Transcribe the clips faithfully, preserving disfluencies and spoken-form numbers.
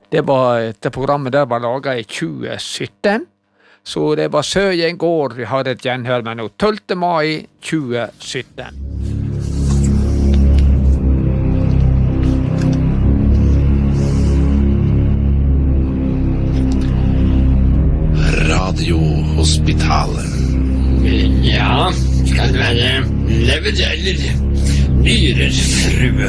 Det var, det programmet der var laget i tjue sytten, så det var Søyen gård vi hadde et gjenhør med nå, tolvte mai tjue sytten. Radiohospitalet. Ja, skal det være lever eller nyrer, frue?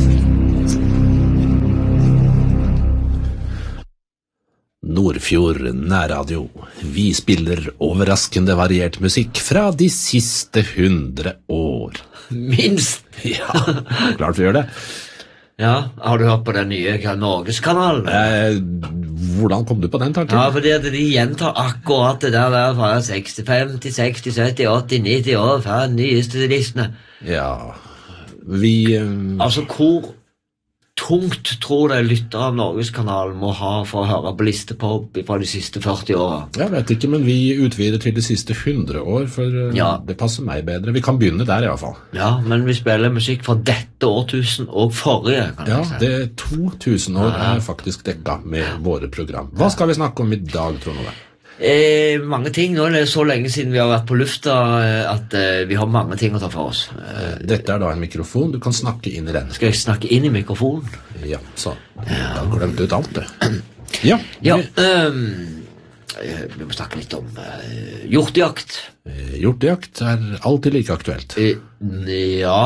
Nordfjord nærradio. Vi spiller overraskende variert musikk fra de siste hundre år. Minst. Ja, klart vi gjør det. Ja, har du hørt på den nye Norgeskanalen? Eh, hvordan kom du på den tanken? Ja, fordi at de gjentar akkurat det der, der fra sekstifem til seksti, sytti, åtti, nitti år fra nyeste listene. Ja, vi... Um... Altså, hvor tungt tror jeg lytter av Norgeskanalen må ha for å høre på listepop fra de siste førti årene? Jeg vet ikke, men vi utvider til de siste hundre år, for uh, ja. Det passer meg bedre. Vi kan begynne der i hvert fall. Ja, men vi spiller musikk fra dette årtusen og forrige, kan ja, jeg si. Ja, det to tusen år ja. Er faktisk dekket med våre program. Hva skal vi snakke om i dag, Trond Ove? Eh, mange ting. Nå er det så lenge siden vi har vært på lufta at eh, vi har mange ting å ta for oss. Eh, Dette er da en mikrofon. Du kan snakke inn i den. Skal jeg snakke inn i mikrofonen? Ja, så. Ja. Da glemte du ut alt det. Ja. Ja, um, vi må snakke litt om uh, hjortejakt. Hjortejakt er alltid like aktuelt. Eh, ja.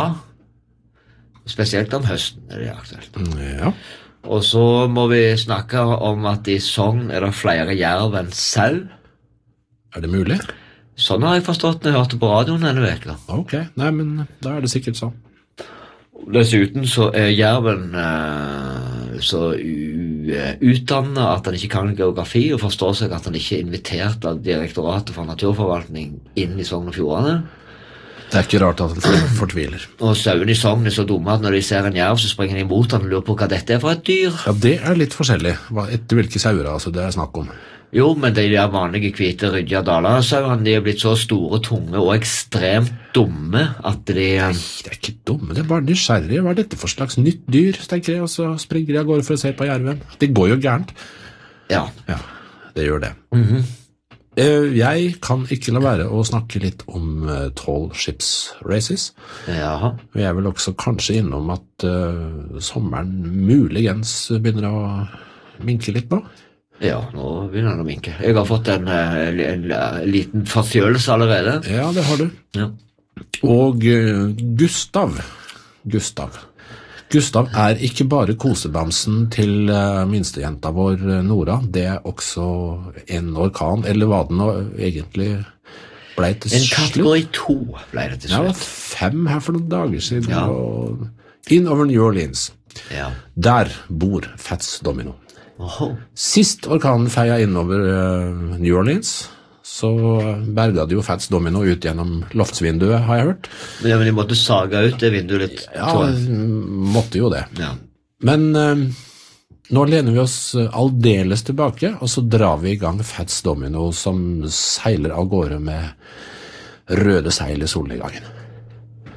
Spesielt om høsten er det aktuelt. Ja. Og så må vi snakke om at i Sogn er det flere jerv enn sau. Er det mulig? Sånn har jeg forstått når jeg hørte på radioen denne veka. Ok, nei, men da er det sikkert sånn. Dessuten så er jerven uh, så utdannet at han ikke kan geografi, og forstår seg at han ikke er invitert av Direktoratet for naturforvaltning inn i Sogn og Fjordane. Det er ikke rart at han fortviler. Og sauen i Sogn er så dumme at når de ser en jerv, så springer de imot han og lurer på hva dette er for et dyr. Ja, det er litt forskjellig. Etter hvilke sauer altså, det er snakk om. Jo, men de der vanlige hvite rydja dalasauene, de er blitt så store, tunge og ekstremt dumme at de... Nei, det er ikke dumme, det er bare nysgjerrige. Hva er dette for slags nytt dyr, tenker jeg, og så springer de av gårde for å se på jerven. Det går jo gærent. Ja. Ja, det gjør det. Mhm. Jeg kan ikke la være å snakke litt om uh, tall ships races. Jaha. Jeg vil også kanskje innom at uh, sommeren muligens begynner å minke litt nå. Ja, nå begynner den å minke. Jeg har fått en, en, en, en liten forkjølelse allerede. Ja, det har du. Ja. Og uh, Gustav, Gustav, Gustav er ikke bare kosebamsen til uh, minstejenta vår Nora, det er også en orkan, eller hva den nå egentlig ble til slutt. En kategori to ble det til slutt. Ja, fem her for noen dager siden, ja. Og in over New Orleans. Ja. Der bor Fats Domino. Oho. Sist orkanen feia innover uh, New Orleans, så berga det jo Fats Domino ut gjennom loftsvinduet, har jeg hørt. Ja, men de måtte saga ut det vinduet litt. Ja, måtte jo det. Ja. Men uh, nå lener vi oss aldeles tilbake, og så drar vi i gang Fats Domino som seiler av gårde med røde seil i solnedgangen.